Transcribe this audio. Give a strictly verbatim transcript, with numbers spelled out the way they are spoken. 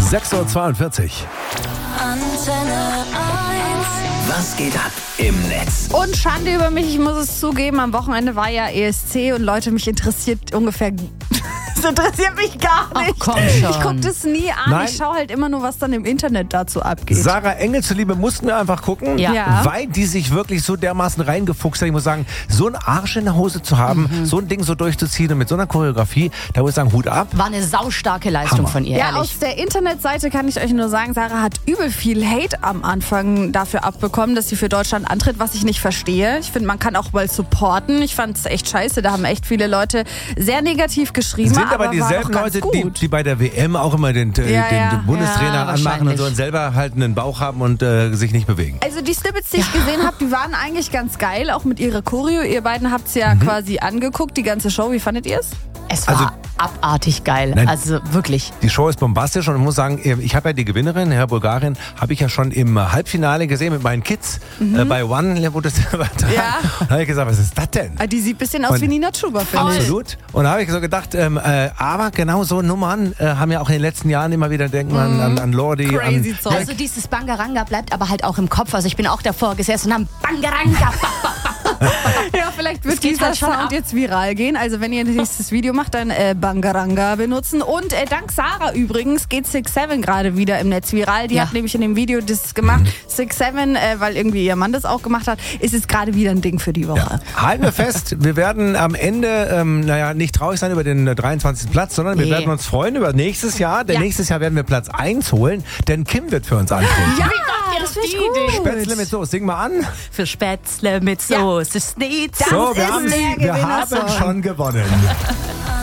sechs Uhr zweiundvierzig. Antenne eins. Was geht ab im Netz? Und Schande über mich, ich muss es zugeben, am Wochenende war ja E S C und Leute, mich interessiert ungefähr... Das interessiert mich gar nicht. Ach, komm schon. Ich gucke das nie an. Nein. Ich schaue halt immer nur, was dann im Internet dazu abgeht. Sarah Engel zuliebe mussten wir einfach gucken, Ja. Ja. weil die sich wirklich so dermaßen reingefuchst hat. Ich muss sagen, so einen Arsch in der Hose zu haben, Mhm. so ein Ding so durchzuziehen und mit so einer Choreografie, da muss ich sagen, Hut ab. War eine saustarke Leistung Hammer. von ihr, Ja, ehrlich. aus der Internetseite kann ich euch nur sagen, Sarah hat übel viel Hate am Anfang dafür abbekommen, dass sie für Deutschland antritt, was ich nicht verstehe. Ich finde, man kann auch mal supporten. Ich fand es echt scheiße, da haben echt viele Leute sehr negativ geschrieben. Sind aber, war dieselben doch ganz Leute, die, gut. die bei der W M auch immer den, äh, Ja, den, ja. den Bundestrainer Ja, anmachen und wahrscheinlich. so und selber halt einen Bauch haben und äh, sich nicht bewegen. Also die Snippets, die ich gesehen habe, die waren eigentlich ganz geil, auch mit ihrer Choreo. Ihr beiden habt es Mhm. ja quasi angeguckt, die ganze Show. Wie fandet ihr es? Es war Also- abartig geil. Nein. Also wirklich. Die Show ist bombastisch und ich muss sagen, ich habe ja die Gewinnerin, Herr Bulgarin, habe ich ja schon im Halbfinale gesehen mit meinen Kids äh, bei One, wo das war. Ja. Und da habe ich gesagt, was ist das denn? Ah, die sieht ein bisschen aus Und- wie Nina Chuba, finde ich. Absolut. Und da habe ich so gedacht, ähm, äh, aber genau so Nummern äh, haben ja auch in den letzten Jahren immer wieder denken an, an, an Lordi. Crazy an, Zeug. Also dieses Bangaranga bleibt aber halt auch im Kopf. Also ich bin auch davor gesessen und haben Bangaranga. Ja, vielleicht wird Es geht dieser halt schon Sound ab. jetzt viral gehen. Also wenn ihr nächstes Video macht, dann äh, Bangaranga benutzen. Und äh, dank Sarah übrigens geht six seven gerade wieder im Netz viral. Die Ja. hat nämlich in dem Video das gemacht. six seven, äh, weil irgendwie ihr Mann das auch gemacht hat, ist es gerade wieder ein Ding für die Woche. Halten wir fest, wir werden am Ende, ähm, naja, nicht traurig sein über den äh, dreiundzwanzigsten Platz, sondern wir Nee. werden uns freuen über nächstes Jahr. Denn Ja. nächstes Jahr werden wir Platz eins holen, denn Kim wird für uns antreten. Ja, das finde ich gut. Spätzle mit Soße, sing mal an. Für Spätzle mit Soße, Schnitzel. So, wir ist haben, der wir Gewinner haben schon. schon gewonnen.